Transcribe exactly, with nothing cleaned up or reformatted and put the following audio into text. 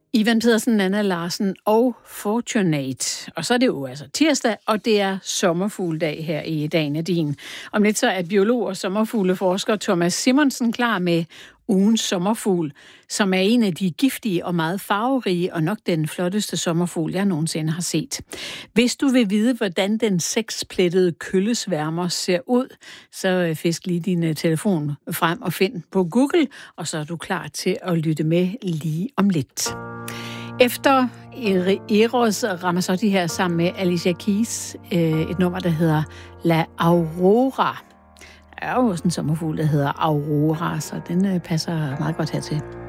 Ivan Pedersen, Anna Larsen og Fortunate. Og så er det jo altså tirsdag, og det er sommerfugledag her i Dagen er din. Om lidt så er biolog og sommerfugleforsker Thomas Simonsen klar med ugens sommerfugl, som er en af de giftige og meget farverige, og nok den flotteste sommerfugl, jeg nogensinde har set. Hvis du vil vide, hvordan den seksplettede køllesværmer ser ud, så fisk lige din telefon frem og find på Google, og så er du klar til at lytte med lige om lidt. Efter Eros Ramazzotti her sammen med Alicia Keys, et nummer, der hedder La Aurora. Der er jo også en sommerfugl, der hedder Aurora, så den passer meget godt hertil.